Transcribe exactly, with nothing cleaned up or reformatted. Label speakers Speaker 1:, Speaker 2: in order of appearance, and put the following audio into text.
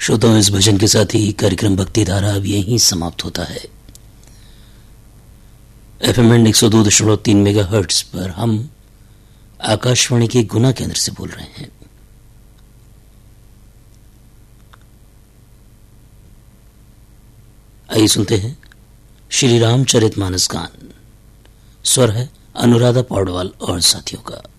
Speaker 1: श्रोताओं, इस भजन के साथ ही कार्यक्रम भक्ति धारा अब यहीं समाप्त होता है। एफएम बैंड एक सौ दो दशमलव तीन मेगा हर्ट्ज पर हम आकाशवाणी के गुना केंद्र से बोल रहे हैं। आइए सुनते हैं श्री रामचरितमानस गान। स्वर है अनुराधा पौडवाल और साथियों का।